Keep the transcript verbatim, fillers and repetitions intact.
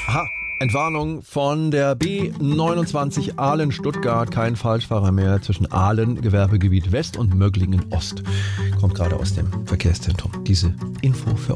Aha, Entwarnung von der B neunundzwanzig Aalen-Stuttgart. Kein Falschfahrer mehr zwischen Aalen, Gewerbegebiet West und Möglingen Ost. Kommt gerade aus dem Verkehrszentrum. Diese Info für